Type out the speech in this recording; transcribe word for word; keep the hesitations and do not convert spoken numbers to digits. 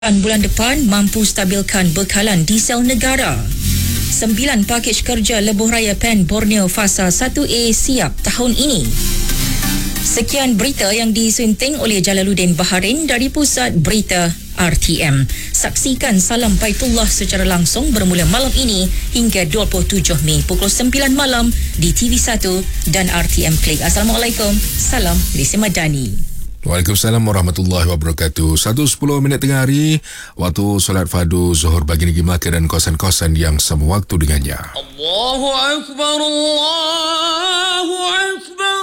bulan depan mampu stabilkan bekalan diesel negara. Sembilan pakej kerja lebuh raya Pen Borneo Fasa satu A siap tahun ini. Sekian berita yang disunting oleh Jalaluddin Baharin dari Pusat Berita R T M. Saksikan Salam Baitullah secara langsung bermula malam ini hingga dua puluh tujuh Mei pukul sembilan malam di T V satu dan R T M Klik. Assalamualaikum. Salam Malaysia Madani. Waalaikumsalam warahmatullahi wabarakatuh. satu sepuluh minit tengah hari, waktu solat fardu Zuhur bagi negeri Melaka dan kawasan-kawasan yang sama waktu dengannya. Allahu Akbar, Allahu Akbar.